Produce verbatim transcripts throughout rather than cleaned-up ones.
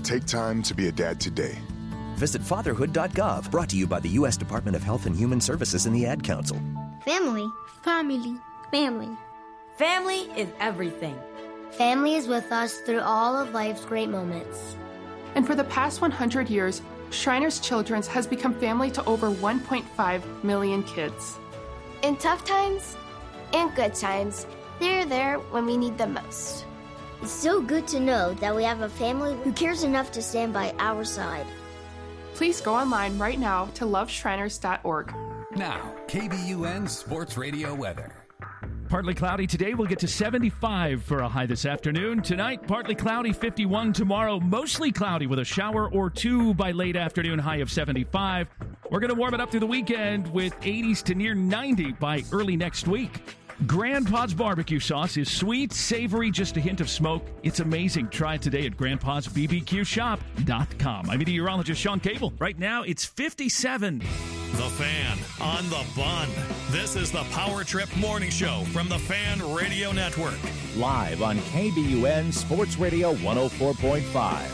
Take time to be a dad today. Visit fatherhood dot gov, brought to you by the U S Department of Health and Human Services and the Ad Council. Family. Family. Family. Family is everything. Family is with us through all of life's great moments. And for the past one hundred years, Shriners Children's has become family to over one point five million kids. In tough times and good times, they're there when we need them most. It's so good to know that we have a family who cares enough to stand by our side. Please go online right now to love shriners dot org. Now, K B U N Sports Radio weather. Partly cloudy today. We'll get to seventy-five for a high this afternoon. Tonight, partly cloudy, fifty-one. Tomorrow, mostly cloudy with a shower or two by late afternoon, high of seventy-five. We're going to warm it up through the weekend with eighties to near ninety by early next week. Grandpa's barbecue sauce is sweet, savory, just a hint of smoke. It's amazing. Try it today at grandpas b b q shop dot com. I'm meteorologist Sean Cable. Right now, it's fifty-seven. The Fan on the Bun. This is the Power Trip Morning Show from the Fan Radio Network. Live on K B U N Sports Radio one oh four point five.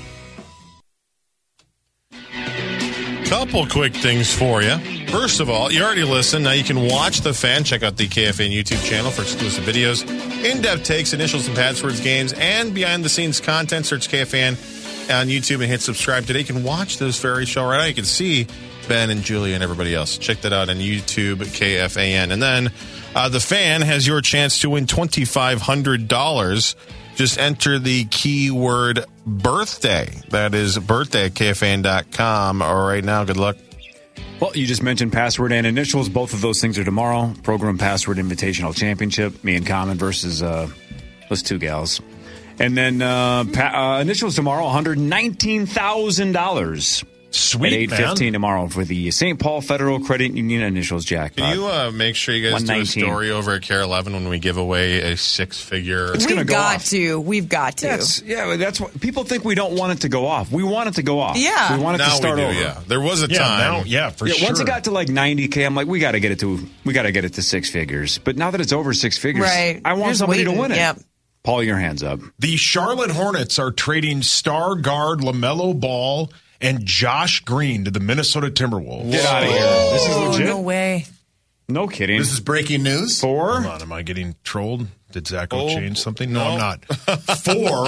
Couple quick things for you. First of all, you already listened. Now you can watch The Fan. Check out the K F A N YouTube channel for exclusive videos, in-depth takes, initials and passwords games, and behind-the-scenes content. Search K F A N on YouTube and hit subscribe today. You can watch this very show right now. You can see Ben and Julia and everybody else. Check that out on YouTube, K F A N. And then uh, The Fan has your chance to win twenty-five hundred dollars. Just enter the keyword birthday. That is birthday at K F A N dot com. All right, now, good luck. Well, you just mentioned password and initials. Both of those things are tomorrow. Program Password Invitational Championship. Me and Common versus uh, those two gals. And then uh, pa- uh, initials tomorrow, one hundred nineteen thousand dollars. Sweet, at eight fifteen tomorrow for the Saint Paul Federal Credit Union initials jackpot. Can you uh, make sure you guys do a story over at Care eleven when we give away a six-figure? It's We've go got off. to. We've got to. That's, yeah, that's what people think. We don't want it to go off. We want it to go off. Yeah. We want it now to start we do, over. Yeah, there was a yeah, time. Now, yeah, for yeah, sure. Once it got to like ninety K, I'm like, we got to get it to. We got to get it to six figures. But now that it's over six figures, right. I want Just somebody waiting. to win it. Yep. Paul, your hands up. The Charlotte Hornets are trading star guard LaMelo Ball and Josh Green to the Minnesota Timberwolves. Get out of here. This is legit. No way. No kidding. This is breaking news. Four. Hold on, am I getting trolled? Did Zacho Oh, change something? No, no. I'm not. Four.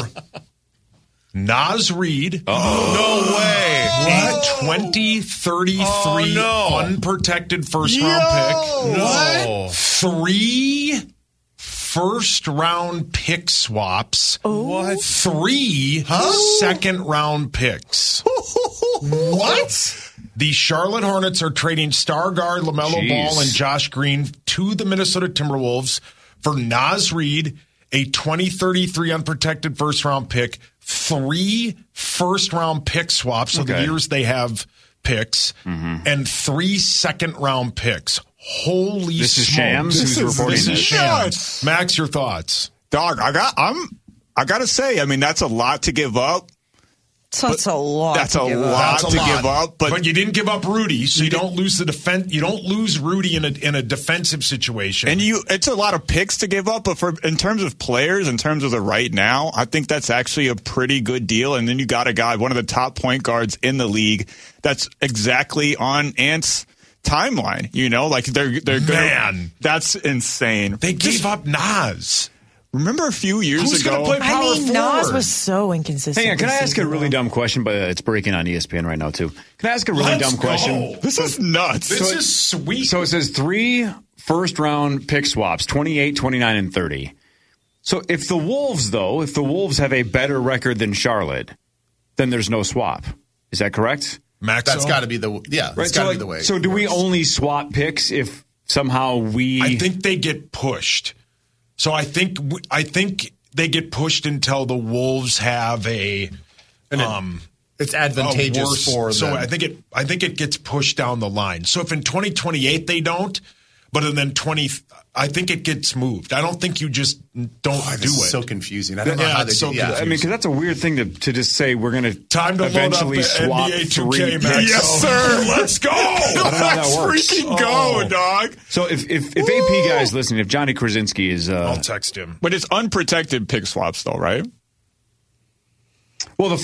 Naz Reid. Oh. No way. A twenty thirty-three Oh, no. unprotected first Yo. round pick. No. Three first round pick swaps. What? Three Huh? second round picks. What? The Charlotte Hornets are trading star guard LaMelo Jeez. Ball and Josh Green to the Minnesota Timberwolves for Naz Reid, a twenty thirty-three unprotected first round pick, three first round pick swaps, so the Okay. years they have picks, Mm-hmm. and three second round picks. Holy This is smokes. Shams? This Who's is, reporting this? Is this? Shams. Max, your thoughts? Dog, I got I'm I gotta say, I mean, that's a lot to give up. That's a lot. That's to a give lot up. That's a to lot. give up, but, But you didn't give up Rudy, so you, don't lose the defense. You don't lose Rudy in a in a defensive situation. and you it's a lot of picks to give up, but for in terms of players, in terms of the right now, I think that's actually a pretty good deal. And then you got a guy, one of the top point guards in the league, that's exactly on Ant's timeline. You know, like they're they're gonna, Man. that's insane. They gave up Nas. Remember a few years Who's ago? gonna play I power mean, Nas forward? was so inconsistent. Hang on, can I this ask a season, really though. dumb question? But it's breaking on E S P N right now, too. Can I ask a really Let's dumb question? go. This is nuts. This is sweet. So it says three first-round pick swaps, twenty-eight, twenty-nine, and thirty. So if the Wolves, though, if the Wolves have a better record than Charlotte, then there's no swap. Is that correct? Maxo? That's got to be the yeah. That's Right. got to So, be the way. so it do we works. only swap picks if somehow we? I think they get pushed. So I think I think they get pushed until the Wolves have a. And it- um, It's advantageous a worse- for So them. I think it. I think it gets pushed down the line. So if in twenty twenty-eight they don't, but then twenty, I think it gets moved. I don't think you just don't Oh, do this is it. so confusing. I don't know Yeah, how they it's so do. Yeah. I mean, because that's a weird thing to, to just say we're going to Time to eventually load up swap N B A two K, three. Max. Yes, sir. Let's go. I don't know how that Let's works. freaking go, Oh. dog. So if if, if A P guys listening, if Johnny Krasinski is, uh, I'll text him. But it's unprotected pick swaps, though, right? well, the